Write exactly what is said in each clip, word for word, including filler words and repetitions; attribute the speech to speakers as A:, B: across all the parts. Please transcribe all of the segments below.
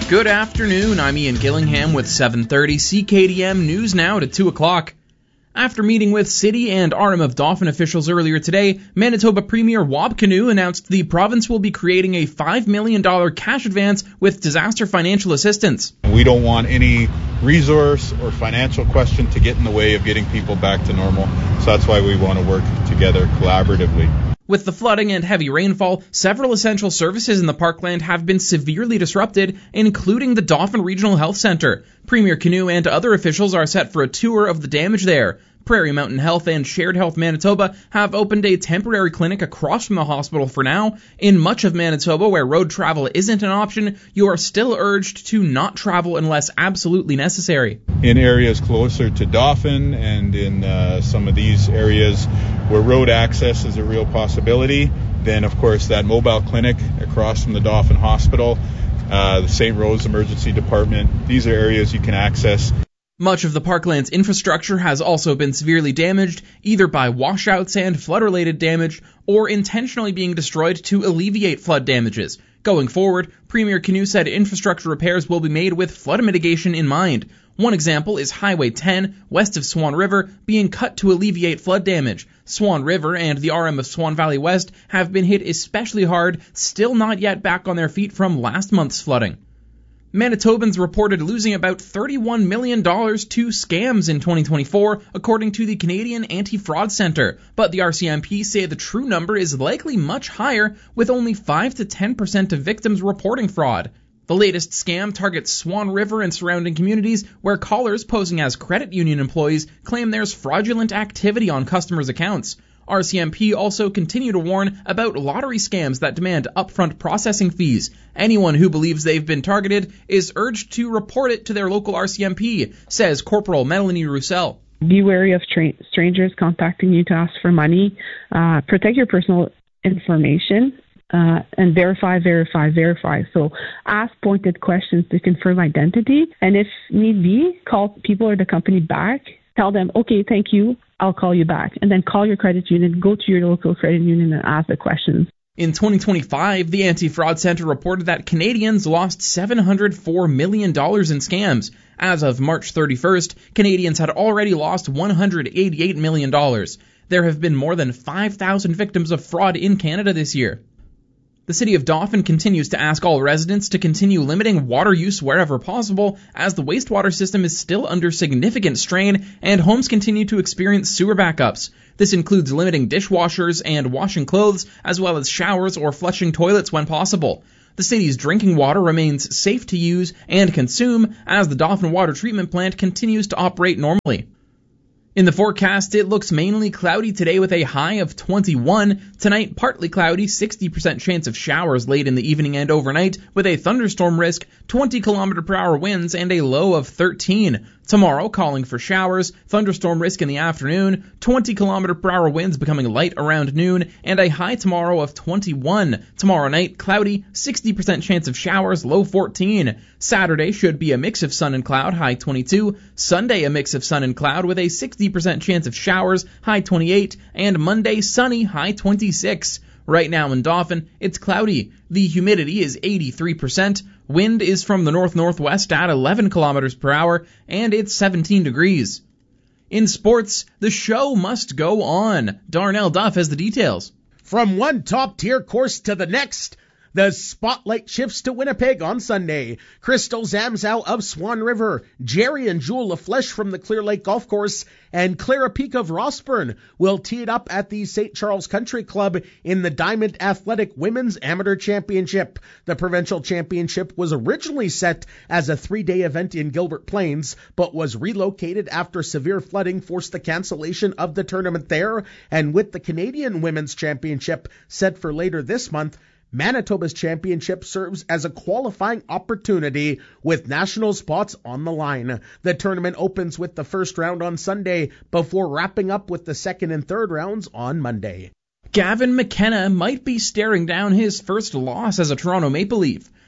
A: Good afternoon, I'm Ian Gillingham with seven thirty C K D M News Now to two o'clock. After meeting with City and R M of Dauphin officials earlier today, Manitoba Premier Wab Kinew announced the province will be creating a five million dollars cash advance with disaster financial assistance.
B: We don't want any resource or financial question to get in the way of getting people back to normal, so that's why we want to work together collaboratively.
A: With the flooding and heavy rainfall, several essential services in the parkland have been severely disrupted, including the Dauphin Regional Health Centre. Premier Kinew and other officials are set for a tour of the damage there. Prairie Mountain Health and Shared Health Manitoba have opened a temporary clinic across from the hospital for now. In much of Manitoba, where road travel isn't an option, you are still urged to not travel unless absolutely necessary.
B: In areas closer to Dauphin and in uh, some of these areas where road access is a real possibility, then of course that mobile clinic across from the Dauphin Hospital, uh, the Saint Rose Emergency Department, these are areas you can access.
A: Much of the parkland's infrastructure has also been severely damaged, either by washouts and flood-related damage, or intentionally being destroyed to alleviate flood damages. Going forward, Premier Kinew said infrastructure repairs will be made with flood mitigation in mind. One example is Highway ten, west of Swan River, being cut to alleviate flood damage. Swan River and the R M of Swan Valley West have been hit especially hard, still not yet back on their feet from last month's flooding. Manitobans reported losing about thirty-one million dollars to scams in twenty twenty-four, according to the Canadian Anti-Fraud Centre, but the R C M P say the true number is likely much higher, with only five to ten percent of victims reporting fraud. The latest scam targets Swan River and surrounding communities, where callers posing as credit union employees claim there's fraudulent activity on customers' accounts. R C M P also continue to warn about lottery scams that demand upfront processing fees. Anyone who believes they've been targeted is urged to report it to their local R C M P, says Corporal Melanie Roussel.
C: Be wary of tra- strangers contacting you to ask for money. Uh, protect your personal information. Uh, and verify, verify, verify. So ask pointed questions to confirm identity. And if need be, call people or the company back. Tell them, okay, thank you, I'll call you back. And then call your credit union, go to your local credit union and ask the questions.
A: In twenty twenty-five, the Anti-Fraud Centre reported that Canadians lost seven hundred four million dollars in scams. As of March thirty-first, Canadians had already lost one hundred eighty-eight million dollars. There have been more than five thousand victims of fraud in Canada this year. The City of Dauphin continues to ask all residents to continue limiting water use wherever possible, as the wastewater system is still under significant strain and homes continue to experience sewer backups. This includes limiting dishwashers and washing clothes, as well as showers or flushing toilets when possible. The city's drinking water remains safe to use and consume as the Dauphin Water Treatment Plant continues to operate normally. In the forecast, it looks mainly cloudy today with a high of twenty-one. Tonight, partly cloudy, sixty percent chance of showers late in the evening and overnight, with a thunderstorm risk, twenty kilometer per hour winds, and a low of thirteen. Tomorrow, calling for showers, thunderstorm risk in the afternoon, twenty kilometer per hour winds becoming light around noon, and a high tomorrow of twenty-one. Tomorrow night, cloudy, sixty percent chance of showers, low fourteen. Saturday should be a mix of sun and cloud, high twenty-two. Sunday, a mix of sun and cloud with a sixty percent chance of showers, high twenty-eight. And Monday, sunny, high twenty-six. Right now in Dauphin, it's cloudy. The humidity is eighty-three percent. Wind is from the north-northwest at eleven kilometers per hour, and it's seventeen degrees. In sports, the show must go on. Darnell Duff has the details.
D: From one top-tier course to the next, the spotlight shifts to Winnipeg on Sunday. Crystal Zamzow of Swan River, Jerry and Jewel LaFleche from the Clear Lake Golf Course, and Clara Peak of Rossburn will tee it up at the Saint Charles Country Club in the Diamond Athletic Women's Amateur Championship. The provincial championship was originally set as a three-day event in Gilbert Plains, but was relocated after severe flooding forced the cancellation of the tournament there. And with the Canadian Women's Championship set for later this month, Manitoba's championship serves as a qualifying opportunity with national spots on the line. The tournament opens with the first round on Sunday before wrapping up with the second and third rounds on Monday.
A: Gavin McKenna might be staring down his first loss as a Toronto Maple Leaf.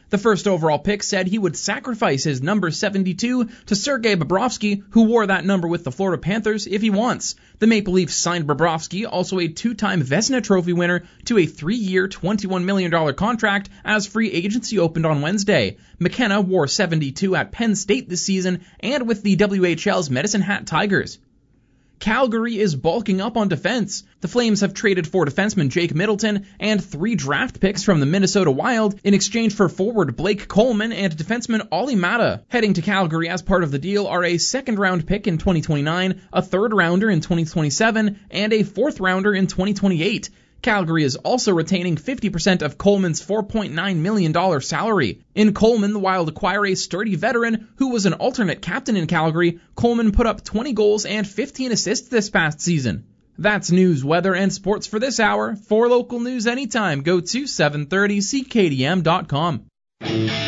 A: The first overall pick said he would sacrifice his number seventy-two to Sergei Bobrovsky, who wore that number with the Florida Panthers, if he wants. The Maple Leafs signed Bobrovsky, also a two-time Vezina Trophy winner, to a three-year, twenty-one million dollars contract as free agency opened on Wednesday. McKenna wore seventy-two at Penn State this season and with the W H L's Medicine Hat Tigers. Calgary is bulking up on defense. The Flames have traded for defenseman Jake Middleton and three draft picks from the Minnesota Wild in exchange for forward Blake Coleman and defenseman Olli Mata. Heading to Calgary as part of the deal are a second-round pick in twenty twenty-nine, a third-rounder in twenty twenty-seven, and a fourth-rounder in twenty twenty-eight. Calgary is also retaining fifty percent of Coleman's four point nine million dollars salary. In Coleman, the Wild acquire a sturdy veteran who was an alternate captain in Calgary. Coleman put up twenty goals and fifteen assists this past season. That's news, weather, and sports for this hour. For local news anytime, go to seven thirty C K D M dot com.